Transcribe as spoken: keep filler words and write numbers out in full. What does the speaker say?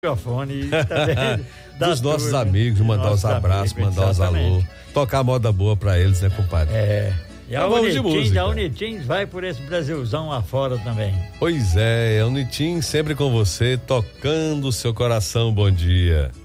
microfone também dos nossos amigos, mandar os abraços, mandar os alô, tocar moda boa pra eles, né, compadre? É. E a Então, Unitim, a Unitim vai por esse Brasilzão afora também. Pois é, a Unitim sempre com você, tocando o seu coração. Bom dia.